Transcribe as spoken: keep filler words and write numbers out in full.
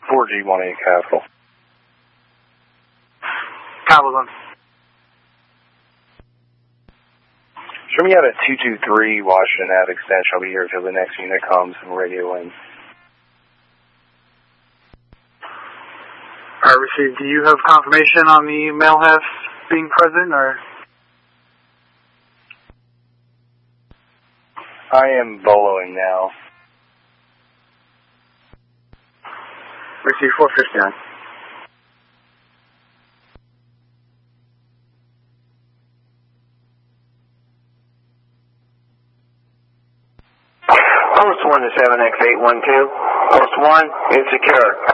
four G one eight Capital. Capital one. Show me out at two two three Washington Ave extension. I'll be here until the next unit comes and radio in. Alright, received. Do you have confirmation on the male half being present, or? I am boloing now. Receive four fifty-nine. Post one to seven X eight one two. Post one is secure.